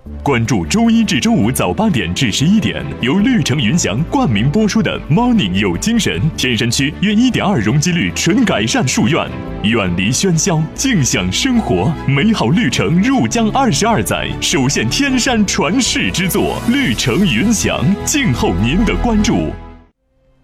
关注周一至周五早8点至11点，由绿城云翔冠名播出的 Morning 有精神，天山区约1.2容积率纯改善树院，远离喧嚣，静享生活，美好绿城入江22载，首现天山传世之作，绿城云翔，静候您的关注。